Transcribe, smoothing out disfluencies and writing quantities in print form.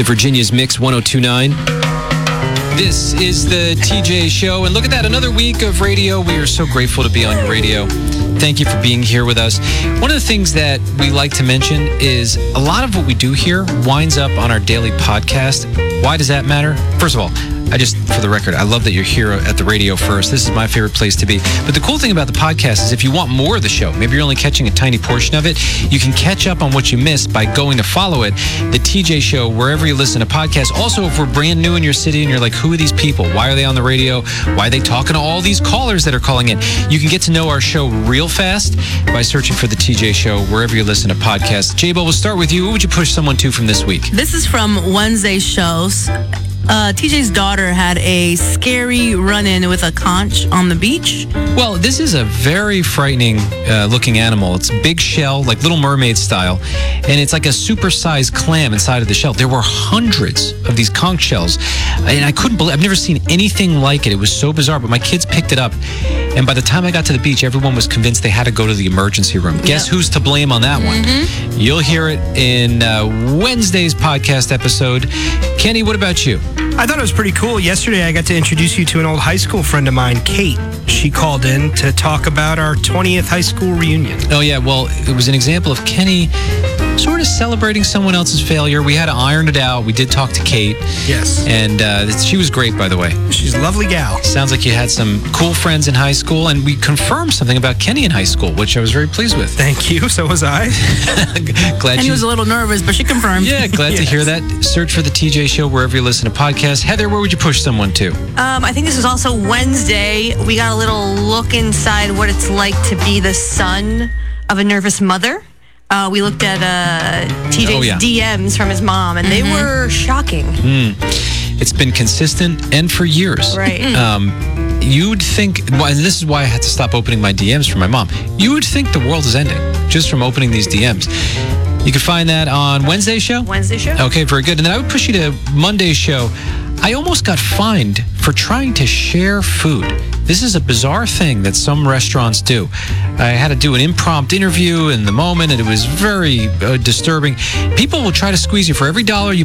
to Virginia's Mix 102.9. This is the TJ Show, and look at that, another week of radio. We are so grateful to be on your radio. Thank you for being here with us. One of the things that we like to mention is a lot of what we do here winds up on our daily podcast. Why does that matter? First of all, for the record, I love that you're here at the radio first. This is my favorite place to be. But the cool thing about the podcast is if you want more of the show, maybe you're only catching a tiny portion of it, you can catch up on what you missed by going to follow it, the TJ Show, wherever you listen to podcasts. Also, if we're brand new in your city and you're like, who are these people? Why are they on the radio? Why are they talking to all these callers that are calling in? You can get to know our show real fast by searching for the TJ Show wherever you listen to podcasts. J-Bo, we'll start with you. What would you push someone to from this week? This is from Wednesday's shows. TJ's daughter had a scary run-in with a conch on the beach. Well, this is a very frightening looking animal. It's big shell, like Little Mermaid style, and it's like a supersized clam inside of the shell. There were hundreds of these conch shells, and I couldn't believe, I've never seen anything like it. It was so bizarre, but my kids picked it up, and by the time I got to the beach, everyone was convinced they had to go to the emergency room. Yep. Guess who's to blame on that one? You'll hear it in Wednesday's podcast episode. Kenny, what about you? I thought it was pretty cool. Yesterday, I got to introduce you to an old high school friend of mine, Kate. She called in to talk about our 20th high school reunion. Oh, yeah. Well, it was an example of Kenny sort of celebrating someone else's failure. We had to iron it out. We did talk to Kate. Yes. And she was great, by the way. She's a lovely gal. Sounds like you had some cool friends in high school, and we confirmed something about Kenny in high school, which I was very pleased with. Thank you. So was I. Glad Kenny was a little nervous, but she confirmed. Yeah, glad to hear that. Search for the TJ Show wherever you listen to podcasts. Heather, where would you push someone to? I think this was also Wednesday. We got a little look inside what it's like to be the son of a nervous mother. We looked at TJ's DMs from his mom, and they were shocking. It's been consistent and for years. Right. You'd think, and this is why I had to stop opening my DMs for my mom. You would think the world is ending just from opening these DMs. You can find that on Wednesday's show? Wednesday's show. Okay, very good. And then I would push you to Monday's show. I almost got fined for trying to share food. This is a bizarre thing that some restaurants do. I had to do an impromptu interview in the moment, and it was very disturbing. People will try to squeeze you for every dollar you